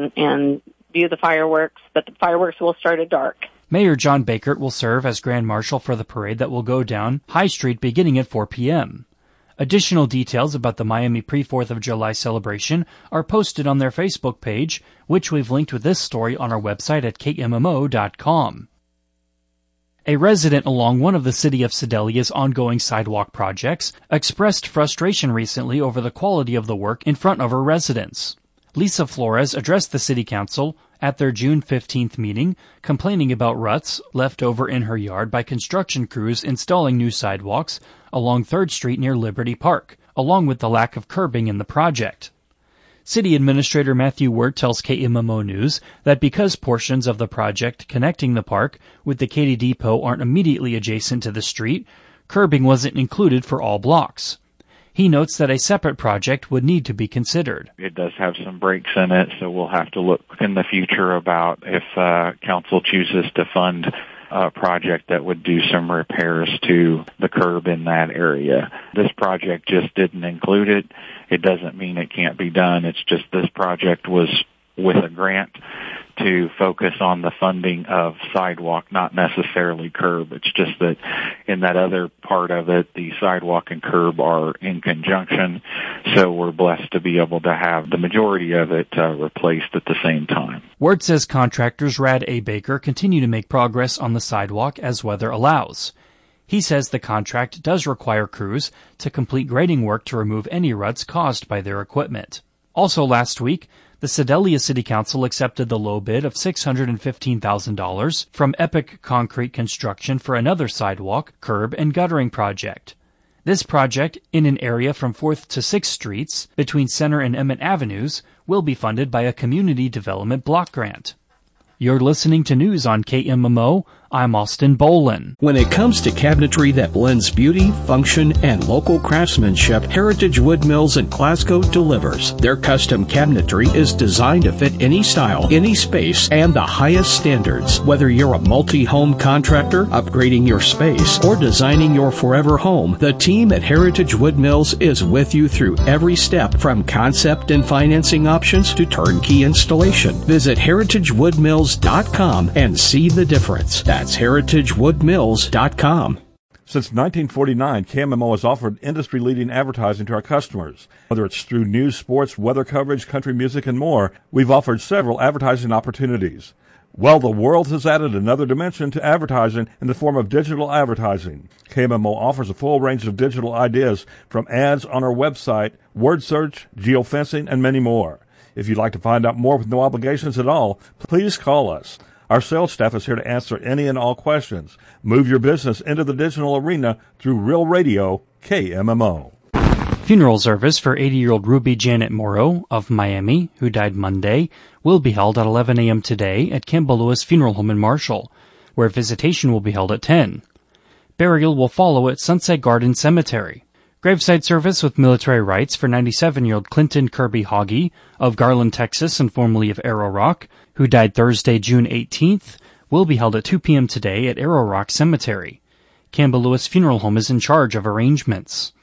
and view the fireworks, but the fireworks will start at dark. Mayor John Bakert will serve as Grand Marshal for the parade that will go down High Street beginning at 4 p.m. Additional details about the Miami pre-4th of July celebration are posted on their Facebook page, which we've linked with this story on our website at kmmo.com. A resident along one of the city of Sedalia's ongoing sidewalk projects expressed frustration recently over the quality of the work in front of her residence. Lisa Flores addressed the city council at their June 15th meeting, complaining about ruts left over in her yard by construction crews installing new sidewalks along 3rd Street near Liberty Park, along with the lack of curbing in the project. City Administrator Matthew Wirt tells KMMO News that because portions of the project connecting the park with the Katy Depot aren't immediately adjacent to the street, curbing wasn't included for all blocks. He notes that a separate project would need to be considered. It does have some breaks in it, so we'll have to look in the future about if council chooses to fund a project that would do some repairs to the curb in that area. This project just didn't include it. It doesn't mean it can't be done. It's just this project was with a grant to focus on the funding of sidewalk, not necessarily curb. It's just that in that other part of it, the sidewalk and curb are in conjunction, so we're blessed to be able to have the majority of it replaced at the same time. Wirt says contractors Rad A. Baker continue to make progress on the sidewalk as weather allows. He says the contract does require crews to complete grading work to remove any ruts caused by their equipment. Also last week, the Sedalia City Council accepted the low bid of $615,000 from Epic Concrete Construction for another sidewalk, curb, and guttering project. This project, in an area from 4th to 6th Streets, between Center and Emmett Avenues, will be funded by a Community Development Block Grant. You're listening to news on KMMO. I'm Austin Bolin. When it comes to cabinetry that blends beauty, function, and local craftsmanship, Heritage Wood Mills in Glasgow delivers. Their custom cabinetry is designed to fit any style, any space, and the highest standards. Whether you're a multi-home contractor, upgrading your space, or designing your forever home, the team at Heritage Wood Mills is with you through every step, from concept and financing options to turnkey installation. Visit heritagewoodmills.com and see the difference. That's heritagewoodmills.com. Since 1949, KMMO has offered industry-leading advertising to our customers. Whether it's through news, sports, weather coverage, country music, and more, we've offered several advertising opportunities. Well, the world has added another dimension to advertising in the form of digital advertising. KMMO offers a full range of digital ideas, from ads on our website, word search, geofencing, and many more. If you'd like to find out more with no obligations at all, please call us. Our sales staff is here to answer any and all questions. Move your business into the digital arena through Real Radio, KMMO. Funeral service for 80-year-old Ruby Janet Morrow of Miami, who died Monday, will be held at 11 a.m. today at Campbell Lewis Funeral Home in Marshall, where visitation will be held at 10. Burial will follow at Sunset Garden Cemetery. Graveside service with military rites for 97-year-old Clinton Kirby Hoggy of Garland, Texas, and formerly of Arrow Rock, who died Thursday, June 18th, will be held at 2 p.m. today at Arrow Rock Cemetery. Campbell Lewis Funeral Home is in charge of arrangements.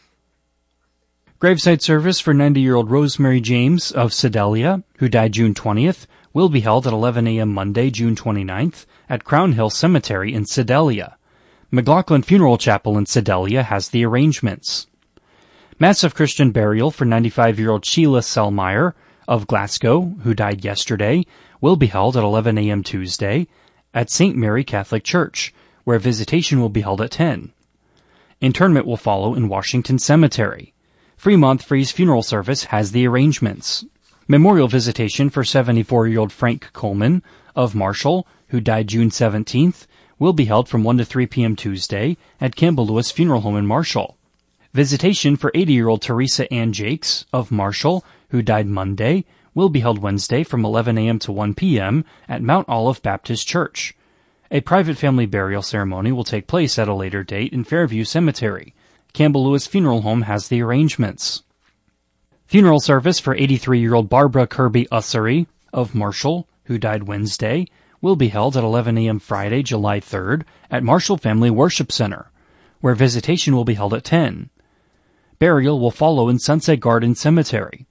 Graveside service for 90-year-old Rosemary James of Sedalia, who died June 20th, will be held at 11 a.m. Monday, June 29th, at Crown Hill Cemetery in Sedalia. McLaughlin Funeral Chapel in Sedalia has the arrangements. Massive Christian burial for 95-year-old Sheila Selmeyer of Glasgow, who died yesterday, will be held at 11 a.m. Tuesday at St. Mary Catholic Church, where visitation will be held at 10. Interment will follow in Washington Cemetery. Fremont Free's funeral service has the arrangements. Memorial visitation for 74-year-old Frank Coleman of Marshall, who died June 17th, will be held from 1 to 3 p.m. Tuesday at Campbell Lewis Funeral Home in Marshall. Visitation for 80-year-old Teresa Ann Jakes of Marshall, who died Monday, will be held Wednesday from 11 a.m. to 1 p.m. at Mount Olive Baptist Church. A private family burial ceremony will take place at a later date in Fairview Cemetery. Campbell Lewis Funeral Home has the arrangements. Funeral service for 83-year-old Barbara Kirby Ussery of Marshall, who died Wednesday, will be held at 11 a.m. Friday, July 3rd at Marshall Family Worship Center, where visitation will be held at 10. Burial will follow in Sunset Garden Cemetery.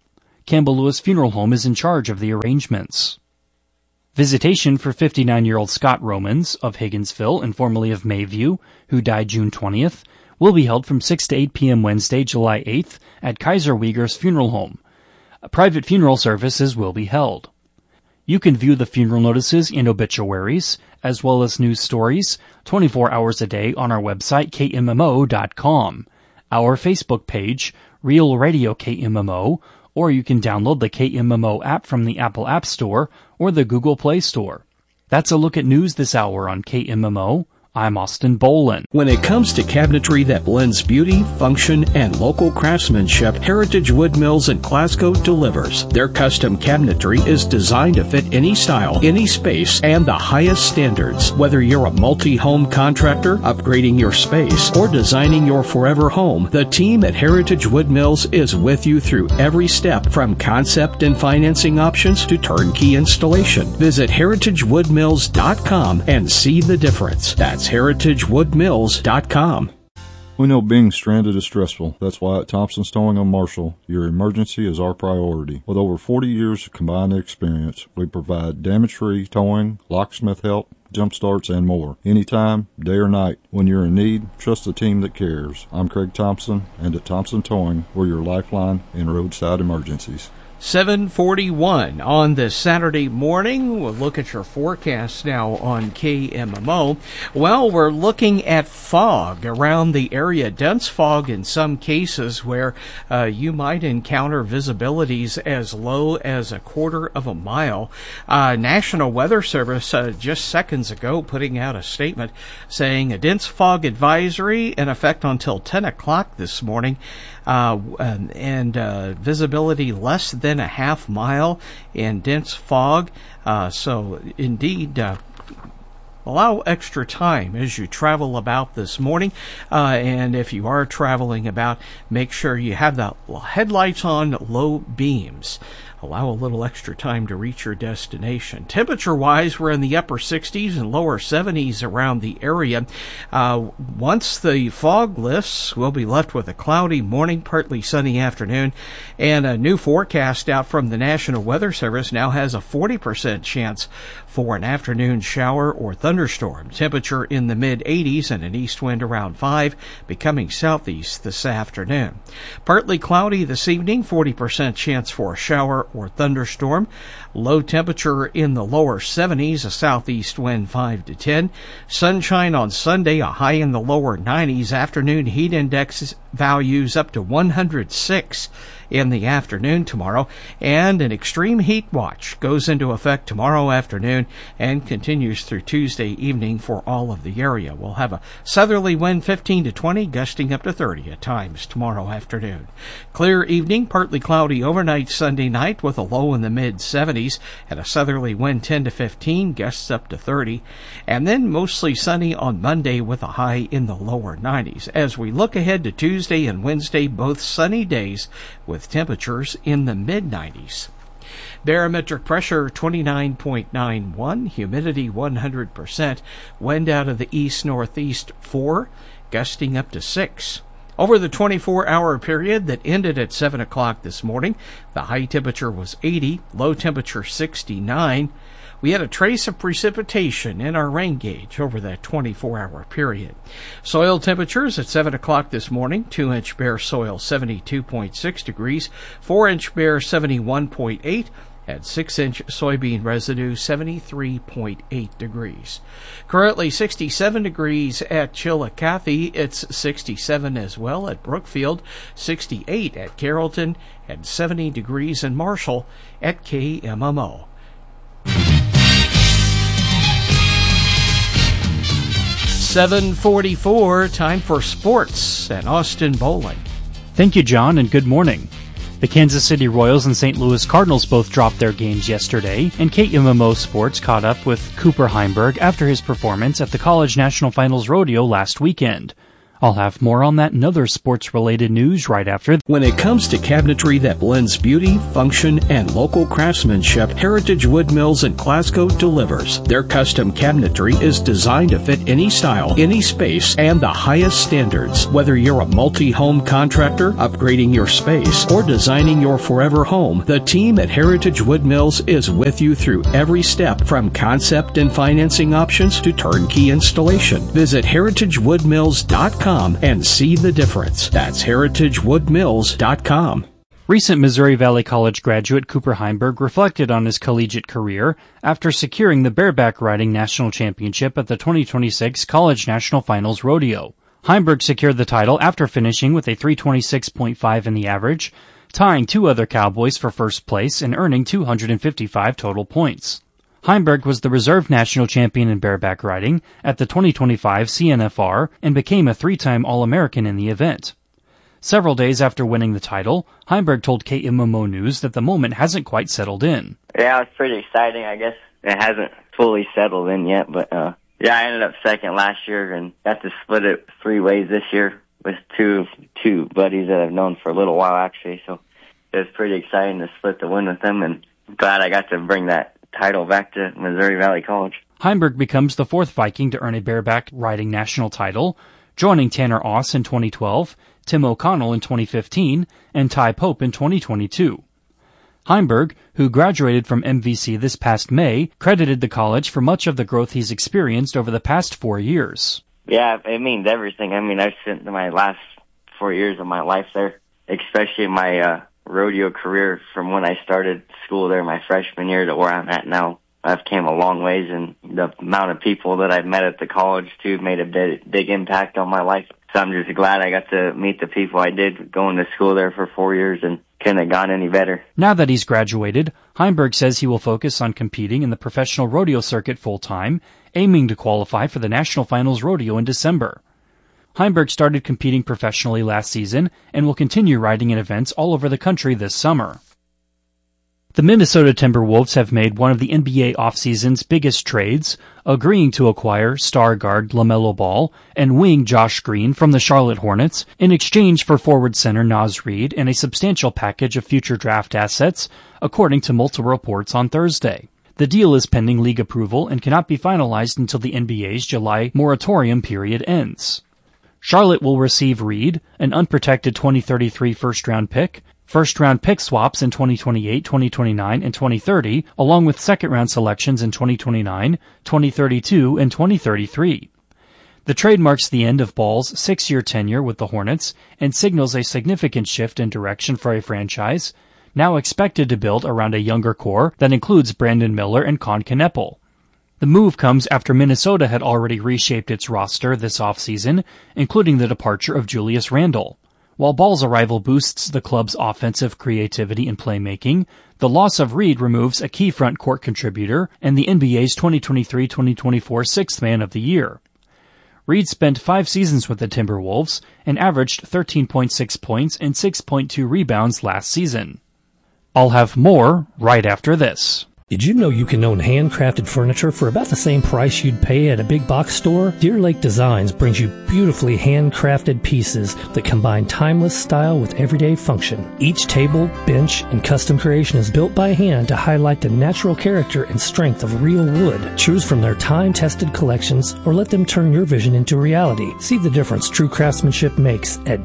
Campbell Lewis Funeral Home is in charge of the arrangements. Visitation for 59-year-old Scott Romans of Higginsville and formerly of Mayview, who died June 20th, will be held from 6 to 8 p.m. Wednesday, July 8th at Kaiser Uyghur's Funeral Home. Private funeral services will be held. You can view the funeral notices and obituaries, as well as news stories, 24 hours a day on our website, KMMO.com, our Facebook page, Real Radio KMMO, or you can download the KMMO app from the Apple App Store or the Google Play Store. That's a look at news this hour on KMMO. I'm Austin Bolin. When it comes to cabinetry that blends beauty, function, and local craftsmanship, Heritage Wood Mills in Glasgow delivers. Their custom cabinetry is designed to fit any style, any space, and the highest standards. Whether you're a multi-home contractor, upgrading your space, or designing your forever home, the team at Heritage Wood Mills is with you through every step, from concept and financing options to turnkey installation. Visit heritagewoodmills.com and see the difference. That's heritagewoodmills.com. We know being stranded is stressful. That's why at Thompson's Towing on Marshall, your emergency is our priority. With over 40 years of combined experience, we provide damage-free towing, locksmith help, jump starts, and more. Anytime, day or night. When you're in need, trust the team that cares. I'm Craig Thompson, and at Thompson Towing, we're your lifeline in roadside emergencies. 7:41 on this Saturday morning. We'll look at your forecast now on KMMO. Well, we're looking at fog around the area, dense fog in some cases where you might encounter visibilities as low as a quarter of a mile. National Weather Service just seconds ago putting out a statement saying a dense fog advisory in effect until 10 o'clock this morning. And visibility less than a half mile in dense fog. So indeed, allow extra time as you travel about this morning. And if you are traveling about, make sure you have the headlights on low beams. Allow a little extra time to reach your destination. Temperature-wise, we're in the upper 60s and lower 70s around the area. Once the fog lifts, we'll be left with a cloudy morning, partly sunny afternoon, and a new forecast out from the National Weather Service now has a 40% chance for an afternoon shower or thunderstorm. Temperature in the mid-80s and an east wind around 5, becoming southeast this afternoon. Partly cloudy this evening, 40% chance for a shower or thunderstorm. Low temperature in the lower 70s, a southeast wind 5 to 10. Sunshine on Sunday, a high in the lower 90s. Afternoon heat index values up to 106 in the afternoon tomorrow. And an extreme heat watch goes into effect tomorrow afternoon and continues through Tuesday evening for all of the area. We'll have a southerly wind 15 to 20, gusting up to 30 at times tomorrow afternoon. Clear evening, partly cloudy overnight Sunday night with a low in the mid-70s and a southerly wind 10 to 15, gusts up to 30. And then mostly sunny on Monday with a high in the lower 90s. As we look ahead to Tuesday and Wednesday, both sunny days with temperatures in the mid-90s. Barometric pressure 29.91, humidity 100%, wind out of the east-northeast 4, gusting up to 6. Over the 24-hour period that ended at 7 o'clock this morning, the high temperature was 80, low temperature 69. We had a trace of precipitation in our rain gauge over that 24-hour period. Soil temperatures at 7 o'clock this morning, 2-inch bare soil 72.6 degrees, 4-inch bare 71.8, and 6-inch soybean residue 73.8 degrees. Currently 67 degrees at Chillicothe. It's 67 as well at Brookfield, 68 at Carrollton, and 70 degrees in Marshall at KMMO. 7:44, time for sports and Austin Bolin. Thank you, John, and good morning. The Kansas City Royals and St. Louis Cardinals both dropped their games yesterday, and KMMO Sports caught up with Cooper Heimberg after his performance at the College National Finals Rodeo last weekend. I'll have more on that and other sports-related news right after. When it comes to cabinetry that blends beauty, function, and local craftsmanship, Heritage Wood Mills in Glasgow delivers. Their custom cabinetry is designed to fit any style, any space, and the highest standards. Whether you're a multi-home contractor, upgrading your space, or designing your forever home, the team at Heritage Wood Mills is with you through every step, from concept and financing options to turnkey installation. Visit heritagewoodmills.com and see the difference. That's heritagewoodmills.com. Recent Missouri Valley College graduate Cooper Heimberg reflected on his collegiate career after securing the bareback riding national championship at the 2026 College National Finals Rodeo. Heimberg secured the title after finishing with a 326.5 in the average, tying two other Cowboys for first place and earning 255 total points. Heimberg was the reserve national champion in bareback riding at the 2025 CNFR and became a three-time All-American in the event. Several days after winning the title, Heimberg told KMMO News that the moment hasn't quite settled in. Yeah, it's pretty exciting, I guess. It hasn't fully settled in yet, but I ended up second last year and got to split it 3 ways this year with two buddies that I've known for a little while, actually. So it was pretty exciting to split the win with them, and I'm glad I got to bring that title back to Missouri Valley College. Heimberg becomes the fourth Viking to earn a bareback riding national title, joining Tanner Oss in 2012, Tim O'Connell in 2015, and Ty Pope in 2022. Heimberg, who graduated from MVC this past May, credited the college for much of the growth he's experienced over the past 4 years. Yeah, it means everything. I mean, I've spent my last 4 years of my life there, especially my rodeo career from when I started school there my freshman year to where I'm at now. I've came a long ways, and the amount of people that I've met at the college, too, made a big impact on my life. So I'm just glad I got to meet the people I did going to school there for 4 years, and couldn't have gone any better. Now that he's graduated, Heimberg says he will focus on competing in the professional rodeo circuit full-time, aiming to qualify for the National Finals Rodeo in December. Heimberg started competing professionally last season and will continue riding in events all over the country this summer. The Minnesota Timberwolves have made one of the NBA offseason's biggest trades, agreeing to acquire star guard LaMelo Ball and wing Josh Green from the Charlotte Hornets in exchange for forward center Naz Reid and a substantial package of future draft assets, according to multiple reports on Thursday. The deal is pending league approval and cannot be finalized until the NBA's July moratorium period ends. Charlotte will receive Reid, an unprotected 2033 first-round pick, first-round pick swaps in 2028, 2029, and 2030, along with second-round selections in 2029, 2032, and 2033. The trade marks the end of Ball's 6-year tenure with the Hornets and signals a significant shift in direction for a franchise, now expected to build around a younger core that includes Brandon Miller and Con Kneppel. The move comes after Minnesota had already reshaped its roster this offseason, including the departure of Julius Randle. While Ball's arrival boosts the club's offensive creativity and playmaking, the loss of Reid removes a key front court contributor and the NBA's 2023-2024 Sixth Man of the Year. Reid spent 5 seasons with the Timberwolves and averaged 13.6 points and 6.2 rebounds last season. I'll have more right after this. Did you know you can own handcrafted furniture for about the same price you'd pay at a big box store? Deer Lake Designs brings you beautifully handcrafted pieces that combine timeless style with everyday function. Each table, bench, and custom creation is built by hand to highlight the natural character and strength of real wood. Choose from their time-tested collections or let them turn your vision into reality. See the difference true craftsmanship makes at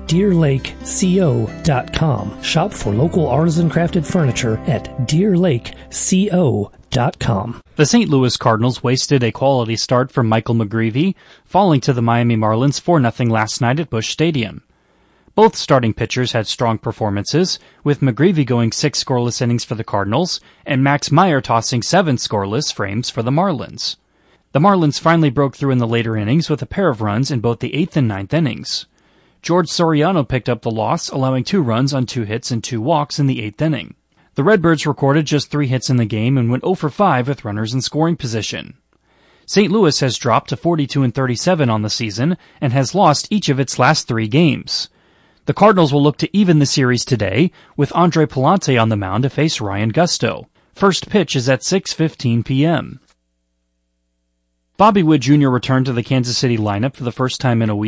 DeerLakeCO.com. Shop for local artisan crafted furniture at DeerLakeCO.com. The St. Louis Cardinals wasted a quality start from Michael McGreevy, falling to the Miami Marlins 4-0 last night at Busch Stadium. Both starting pitchers had strong performances, with McGreevy going 6 scoreless innings for the Cardinals and Max Meyer tossing 7 scoreless frames for the Marlins. The Marlins finally broke through in the later innings with a pair of runs in both the 8th and 9th innings. George Soriano picked up the loss, allowing 2 runs on 2 hits and 2 walks in the 8th inning. The Redbirds recorded just 3 hits in the game and went 0 for 5 with runners in scoring position. St. Louis has dropped to 42-37 on the season and has lost each of its last 3 games. The Cardinals will look to even the series today, with Andre Pallante on the mound to face Ryan Gusto. First pitch is at 6:15 p.m. Bobby Witt Jr. returned to the Kansas City lineup for the first time in a week,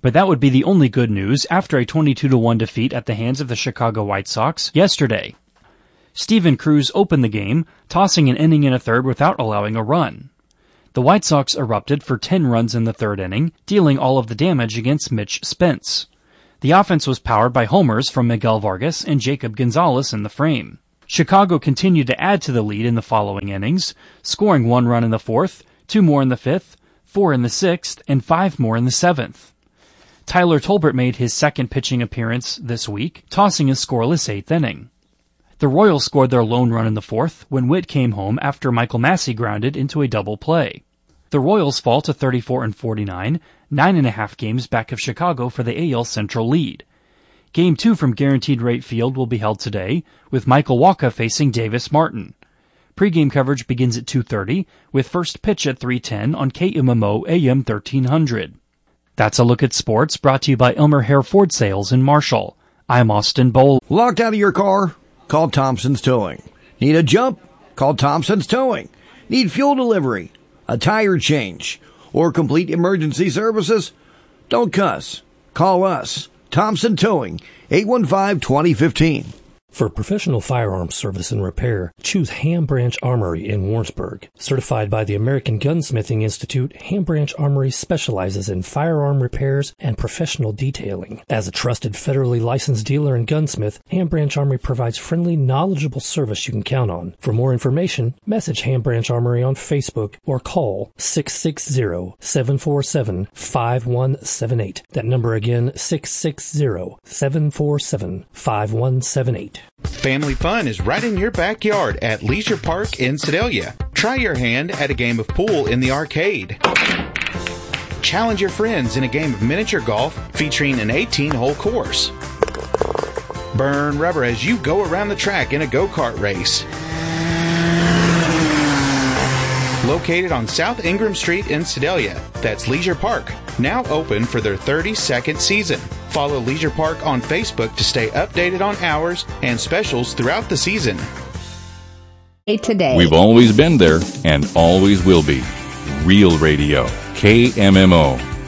But that would be the only good news after a 22-1 defeat at the hands of the Chicago White Sox yesterday. Steven Cruz opened the game, tossing an inning and a third without allowing a run. The White Sox erupted for 10 runs in the third inning, dealing all of the damage against Mitch Spence. The offense was powered by homers from Miguel Vargas and Jacob Gonzalez in the frame. Chicago continued to add to the lead in the following innings, scoring 1 run in the fourth, 2 more in the fifth, 4 in the sixth, and 5 more in the seventh. Tyler Tolbert made his second pitching appearance this week, tossing a scoreless 8th inning. The Royals scored their lone run in the fourth when Witt came home after Michael Massey grounded into a double play. The Royals fall to 34-49, 9.5 games back of Chicago for the AL Central lead. Game 2 from Guaranteed Rate Field will be held today, with Michael Wacha facing Davis Martin. Pre-game coverage begins at 2:30, with first pitch at 3:10 on KMMO AM 1300. That's a look at sports, brought to you by Elmer Hare Ford Sales in Marshall. I'm Austin Bowl. Locked out of your car? Call Thompson's Towing. Need a jump? Call Thompson's Towing. Need fuel delivery, a tire change, or complete emergency services? Don't cuss. Call us. Thompson Towing, 815-2015. For professional firearms service and repair, choose Ham Branch Armory in Warrensburg. Certified by the American Gunsmithing Institute, Ham Branch Armory specializes in firearm repairs and professional detailing. As a trusted federally licensed dealer and gunsmith, Ham Branch Armory provides friendly, knowledgeable service you can count on. For more information, message Ham Branch Armory on Facebook or call 660-747-5178. That number again, 660-747-5178. Family fun is right in your backyard at Leisure Park in Sedalia. Try your hand at a game of pool in the arcade. Challenge your friends in a game of miniature golf featuring an 18-hole course. Burn rubber as you go around the track in a go-kart race. Located on South Ingram Street in Sedalia, that's Leisure Park, now open for their 32nd season. Follow Leisure Park on Facebook to stay updated on hours and specials throughout the season. Today. We've always been there and always will be. Real Radio, KMMO.